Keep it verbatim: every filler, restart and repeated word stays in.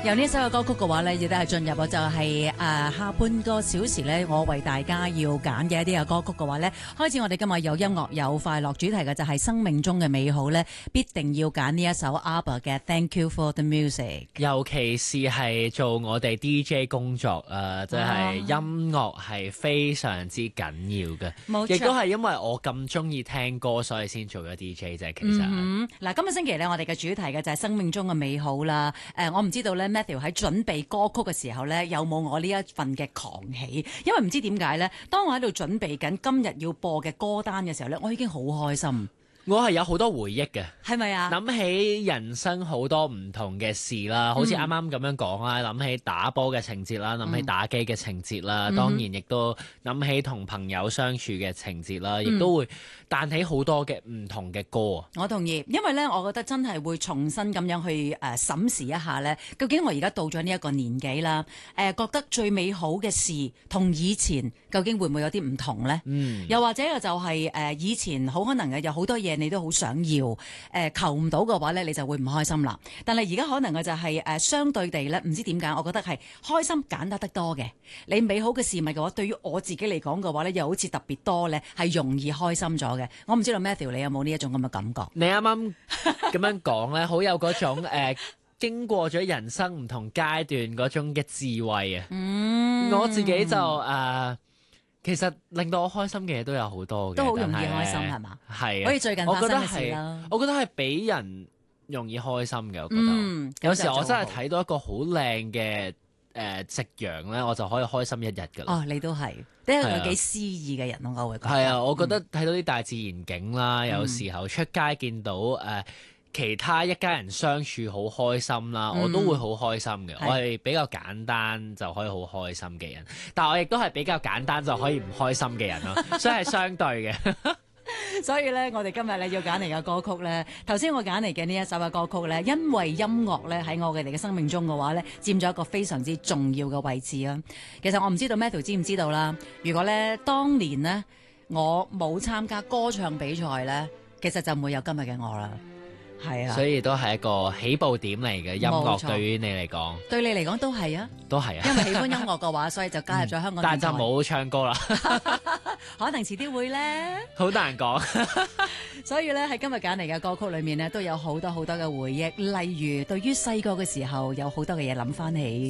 由呢一首嘅歌曲嘅話咧，亦都係進入咗就係、是、誒、呃、下半個小時咧，我為大家要揀嘅一啲嘅歌曲嘅話咧，開始我哋今日有音樂有快樂主題嘅就係生命中嘅美好咧，必定要揀呢一首 ABBA 嘅 Thank You for the Music。 尤其是係做我哋 D J 工作啊，即、呃、係、就是、音樂係非常之緊要嘅， 冇錯， 亦都係因為我咁中意聽歌，所以先做咗 D J 啫。其實，嗱、 嗯，今個星期咧，我哋嘅主題嘅就係生命中嘅美好啦。誒、呃，我唔知道咧 Matthew 喺準備歌曲嘅時候咧，有冇我呢一份嘅狂喜？因為唔知點解咧，當我喺度準備緊今日要播嘅歌單嘅時候咧，我已經好開心。 我係有好多回憶嘅， 係咪啊？ 諗起人生好多唔同嘅事啦，好似啱啱咁樣講啦，諗、嗯、起打波嘅情節啦，諗起打機嘅情節啦、嗯，當然亦都諗起同朋友相處嘅情節啦，亦、嗯、都會彈起好多嘅唔同嘅歌啊！ 我同意，因為咧，我覺得真係會重新咁樣去誒審視一下咧，究竟我而家到咗呢一個年紀啦，誒、呃、覺得最美好嘅事同以前究竟會唔會有啲唔同咧？嗯，又或者就係、是、誒、呃、以前好可能嘅有好多嘢。你都好想要，誒、呃、求唔到嘅話咧，你就會唔開心啦。但係而家可能嘅就係、是、誒、呃、相對地咧，唔知點解，我覺得係開心簡單得多嘅。你美好嘅事物嘅話，對於我自己嚟講嘅話咧，又好似特別多咧，係容易開心咗嘅。我唔知道 Matthew 你有冇呢一種咁嘅感覺？ 你啱啱咁樣講咧，好有嗰種誒、呃、經過咗人生唔同階段嗰種嘅智慧啊。嗯，我自己就誒。呃其實令到我開心嘅嘢都有好多嘅， 都好容易開心係嘛？係啊，好似最近發生嘅事啦。 我覺得係俾人容易開心嘅，我覺得。嗯、有時我真係睇到一個好靚嘅誒夕陽咧，我就可以開心一日㗎啦。 哦，你都係，你係個幾詩意嘅人咯，我會覺得。 係啊，我覺得睇到啲大自然景啦、嗯，有時候出街見到誒。呃其他一家人相處好開心啦、嗯，我都會好開心嘅。我係比較簡單就可以好開心嘅人，但我亦都係比較簡單就可以唔開心嘅人咯，所以係相對嘅。 所以咧，我哋今日咧要揀嚟嘅歌曲咧，頭先我揀嚟嘅呢一首嘅歌曲咧，因為音樂咧喺我哋嘅生命中嘅話咧，佔咗一個非常之重要嘅位置啊。其實我唔知道 Matthew 知唔知道啦。如果咧當年呢，我冇參加歌唱比賽咧，其實就唔會有今日嘅我啦。係啊， 所以都係一個起步點嚟嘅，音樂對於你嚟講， 對你嚟講都係啊， 都係啊， 因為喜歡音樂嘅話，所以就加入咗香港電台、嗯。 但就冇唱歌啦， 可能遲啲會咧， 好難講。 所以咧喺今日揀嚟嘅歌曲裏面咧，都有好多好多嘅回憶，例如對於細個嘅時候有好多嘅嘢諗翻起。